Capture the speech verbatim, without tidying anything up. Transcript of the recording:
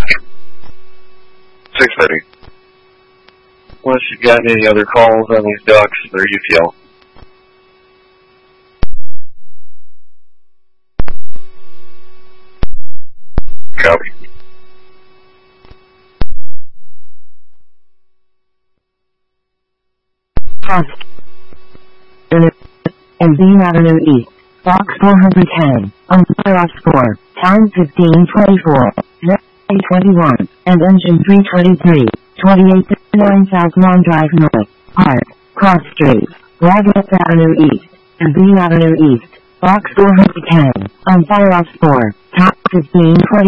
six thirty. Unless you've got any other calls on these ducks or U P L. Copy. Cost. And Bean Avenue East. Box four hundred ten. On Pyros four. Time fifteen twenty-four. A twenty-one. And engine three twenty-three. twenty-eight nine South Lawn Drive North. Park. Cross Street. Raglan Avenue East. And Bean Avenue East. Box four hundred ten. On Pyros four. Time fifteen twenty-four.